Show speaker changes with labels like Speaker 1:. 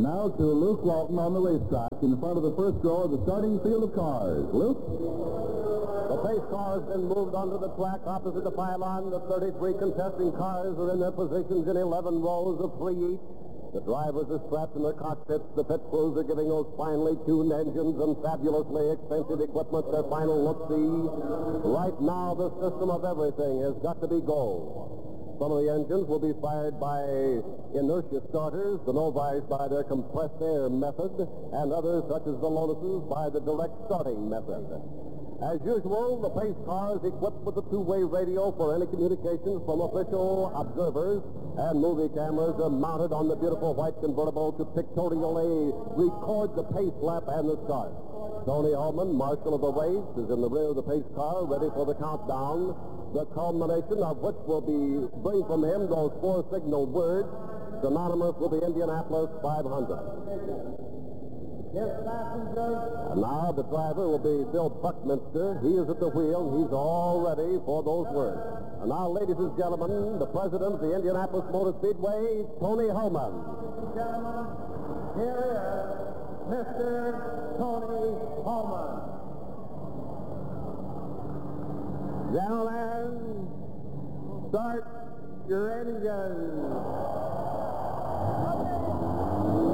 Speaker 1: And now to Luke Walton on the racetrack in front of the first row of the starting field of cars. Luke?
Speaker 2: The pace car has been moved onto the track opposite the pylon. The 33 contesting cars are in their positions in 11 rows of 3 each. The drivers are strapped in their cockpits. The pit crews are giving those finely tuned engines and fabulously expensive equipment their final look-see. Right now, the system of everything has got to be gold. Some of the engines will be fired by inertia starters, the Novice by their compressed air method, and others, such as the Lotuses, by the direct starting method. As usual, the pace car is equipped with a two-way radio for any communications from official observers, and movie cameras are mounted on the beautiful white convertible to pictorially record the pace lap and the start. Tony Holman, marshal of the race, is in the rear of the pace car, ready for the countdown, the culmination of which will bring from him those 4 signal words synonymous with the Indianapolis 500.
Speaker 3: Yes, passengers.
Speaker 2: And now the driver will be Bill Buckminster. He is at the wheel. He's all ready for those words. And now, ladies and gentlemen, the president of the Indianapolis Motor Speedway, Tony Holman.
Speaker 3: Gentlemen, here is Mr. Tony Holman.
Speaker 2: Gentlemen, start your engines.